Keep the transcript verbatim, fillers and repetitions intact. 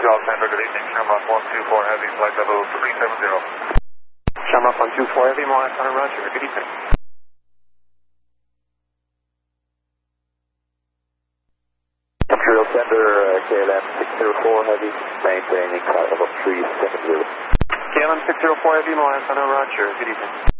Alexander, good evening. Shamrock one two four Heavy, flight level three seven zero. Shamrock one two four Heavy, Mile Alexander, roger, good evening. Country Alexander, uh, K L M six zero four Heavy, maintaining flight level three seven zero. K L M six zero four Heavy, Mile Alexander, roger, good evening.